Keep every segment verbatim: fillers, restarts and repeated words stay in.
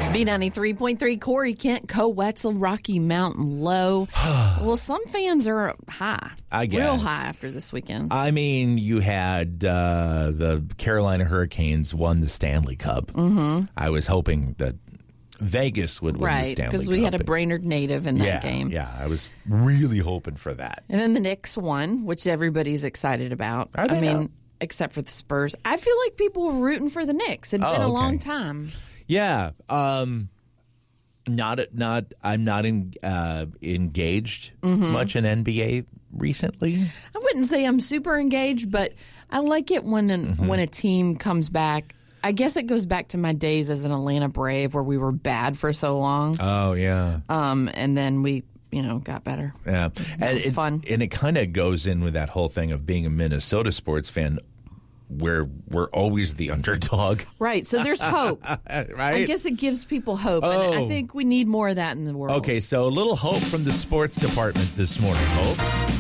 B ninety-three point three, Corey Kent, Co-Wetzel, Rocky Mountain Low. Well, some fans are high. I guess. Real high after this weekend. I mean, you had uh, the Carolina Hurricanes won the Stanley Cup. Mm-hmm. I was hoping that Vegas would win right, the Stanley Cup. because we had a Brainerd native in that yeah, game. Yeah, I was really hoping for that. And then the Knicks won, which everybody's excited about. Are they I mean, now? except for the Spurs. I feel like people were rooting for the Knicks. It's Oh, been a okay. long time. Yeah, um, not not. I'm not in, uh, engaged Mm-hmm. much in N B A recently. I wouldn't say I'm super engaged, but I like it when an, Mm-hmm. when a team comes back. I guess it goes back to my days as an Atlanta Brave where we were bad for so long, Oh yeah, um, and then we, you know, got better. yeah. And was it, fun. and it kind of goes in with that whole thing of being a Minnesota sports fan, where we're always the underdog. Right, so there's hope. Right? I guess it gives people hope, and I Oh. think we need more of that in the world. Okay, so a little hope from the sports department this morning. Hope.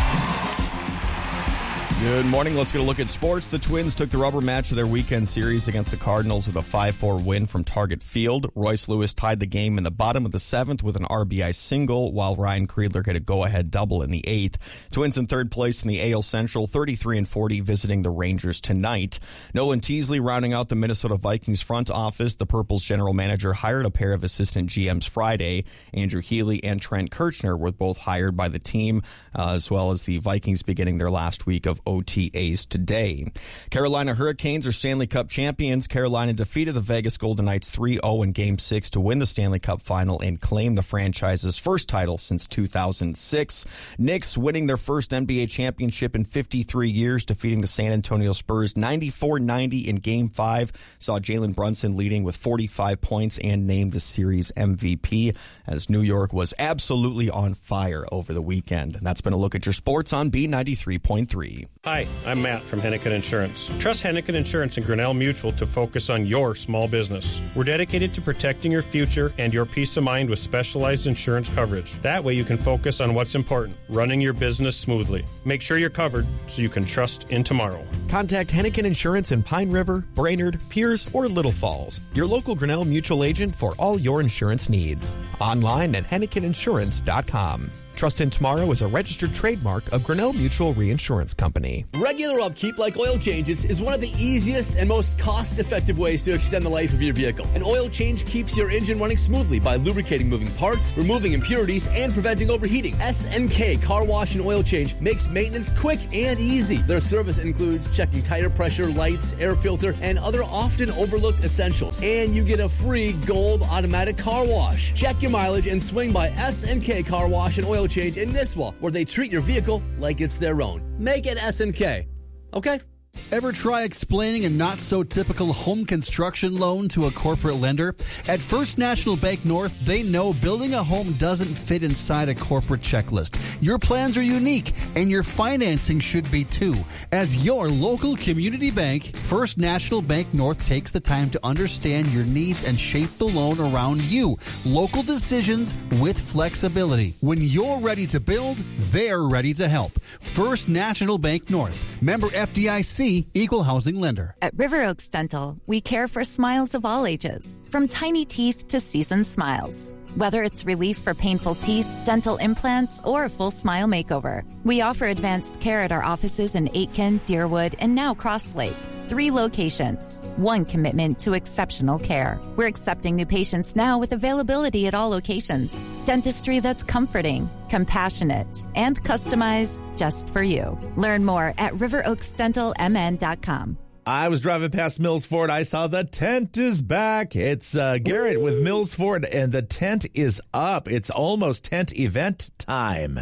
Good morning. Let's get a look at sports. The Twins took the rubber match of their weekend series against the Cardinals with a five four win from Target Field. Royce Lewis tied the game in the bottom of the seventh with an R B I single, while Ryan Kreidler hit a go-ahead double in the eighth. Twins in third place in the A L Central, thirty-three and forty, visiting the Rangers tonight. Nolan Teasley rounding out the Minnesota Vikings front office. The Purple's general manager hired a pair of assistant G Ms Friday. Andrew Healy and Trent Kirchner were both hired by the team, uh, as well as the Vikings beginning their last week of O T As today. Carolina Hurricanes are Stanley Cup champions. Carolina defeated the Vegas Golden Knights three oh in Game six to win the Stanley Cup final and claim the franchise's first title since two thousand six. Knicks winning their first N B A championship in fifty-three years, defeating the San Antonio Spurs ninety-four ninety in Game five. Saw Jalen Brunson leading with forty-five points and named the series M V P, as New York was absolutely on fire over the weekend. And that's been a look at your sports on B ninety-three point three. Hi, I'm Matt from Hennigan Insurance. Trust Hennigan Insurance and Grinnell Mutual to focus on your small business. We're dedicated to protecting your future and your peace of mind with specialized insurance coverage. That way you can focus on what's important, running your business smoothly. Make sure you're covered so you can trust in tomorrow. Contact Hennigan Insurance in Pine River, Brainerd, Pierce, or Little Falls. Your local Grinnell Mutual agent for all your insurance needs. Online at hennigan insurance dot com. Trust in Tomorrow is a registered trademark of Grinnell Mutual Reinsurance Company. Regular upkeep like oil changes is one of the easiest and most cost-effective ways to extend the life of your vehicle. An oil change keeps your engine running smoothly by lubricating moving parts, removing impurities, and preventing overheating. S N K Car Wash and Oil Change makes maintenance quick and easy. Their service includes checking tire pressure, lights, air filter, and other often overlooked essentials. And you get a free gold automatic car wash. Check your mileage and swing by S N K Car Wash and Oil Change in Nisswa, where they treat your vehicle like it's their own. Make it S N K. Okay? Ever try explaining a not-so-typical home construction loan to a corporate lender? At First National Bank North, they know building a home doesn't fit inside a corporate checklist. Your plans are unique, and your financing should be too. As your local community bank, First National Bank North takes the time to understand your needs and shape the loan around you. Local decisions with flexibility. When you're ready to build, they're ready to help. First National Bank North. Member F D I C. Equal housing lender. At River Oaks Dental, we care for smiles of all ages, from tiny teeth to seasoned smiles. Whether it's relief for painful teeth, dental implants, or a full smile makeover, we offer advanced care at our offices in Aitkin, Deerwood, and now Cross Lake. Three locations, one commitment to exceptional care. We're accepting new patients now with availability at all locations. Dentistry that's comforting, compassionate, and customized just for you. Learn more at river oaks dental m n dot com. I was driving past Mills Ford. I saw the tent is back. It's uh, Garrett with Mills Ford, and the tent is up. It's almost tent event time.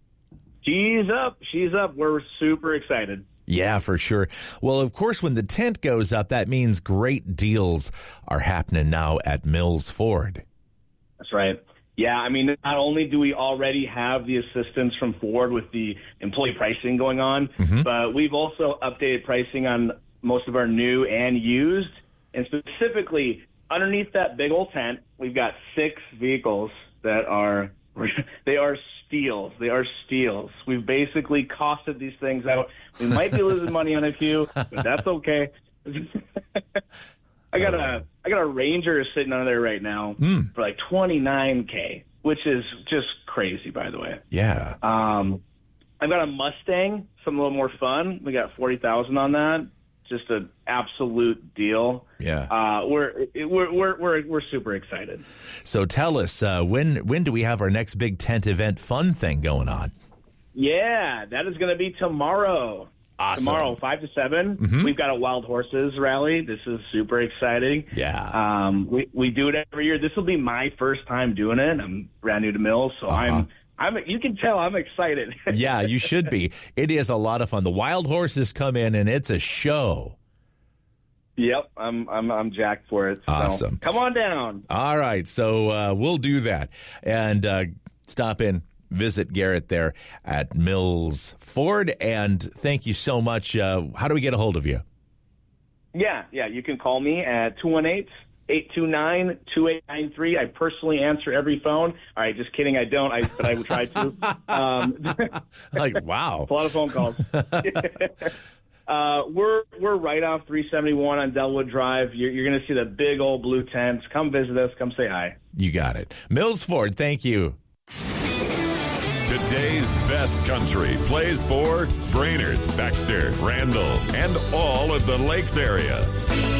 She's up. She's up. We're super excited. Yeah, for sure. Well, of course, when the tent goes up, that means great deals are happening now at Mills Ford. That's right. Yeah, I mean, not only do we already have the assistance from Ford with the employee pricing going on, mm-hmm. but we've also updated pricing on most of our new and used. And specifically, underneath that big old tent, we've got six vehicles that are they are steals. They are steals. We've basically costed these things out. We might be losing money on a few, but that's okay. I got a I got a Ranger sitting under there right now Mm. for like twenty-nine K, which is just crazy, by the way. Yeah. Um, I've got a Mustang, something a little more fun. We got forty thousand on that. Just an absolute deal. Yeah. Uh, we're we're we're we're we're super excited. So tell us, uh, when when do we have our next big tent event fun thing going on? Yeah, that is going to be tomorrow. Awesome. Tomorrow, five to seven. Mhm. We've got a Wild Horses rally. This is super exciting. Yeah. Um, we we do it every year. This will be my first time doing it. I'm brand new to Mills, so Uh-huh. I'm I'm. You can tell I'm excited. Yeah, you should be. It is a lot of fun. The Wild Horses come in, and it's a show. Yep, I'm I'm I'm jacked for it. So Awesome. come on down. All right, so uh, we'll do that. And uh, stop in, visit Garrett there at Mills Ford. And thank you so much. Uh, how do we get a hold of you? Yeah, yeah. You can call me at two one eight, eight two nine, two eight nine three. I personally answer every phone. All right, just kidding. I don't, I, but I would try to. Um, Like, wow. a lot of phone calls. uh, we're we're right off three seventy-one on Delwood Drive. You're, you're going to see the big old blue tents. Come visit us. Come say hi. You got it. Mills Ford, thank you. Today's best country plays for Brainerd, Baxter, Randall, and all of the Lakes area.